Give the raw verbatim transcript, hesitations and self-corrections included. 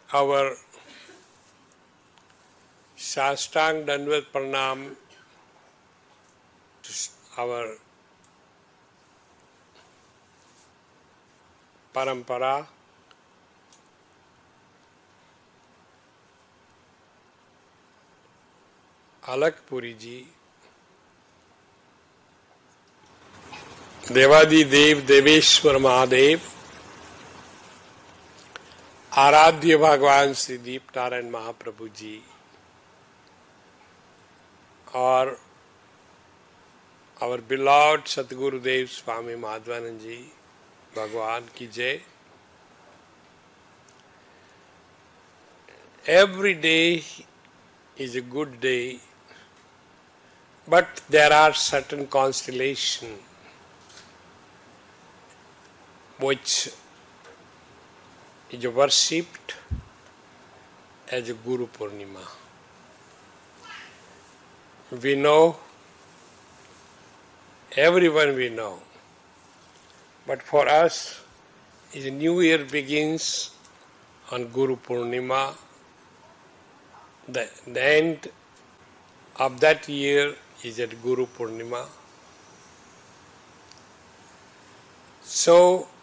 our Shastang Dandavat Pranam to our Parampara, Alak Puri ji, Devadi Dev Deveshwar Mahadev, Aradhya Bhagwan Sri Deep Narayan Mahaprabhu ji, or our beloved Satguru Dev Swami Madhvanand ji, Bhagwan ki jai. Every day is a good day, but there are certain constellations which is worshipped as a Guru Purnima. We know, everyone we know, but for us, the new year begins on Guru Purnima. The, the end of that year is at Guru Purnima. So,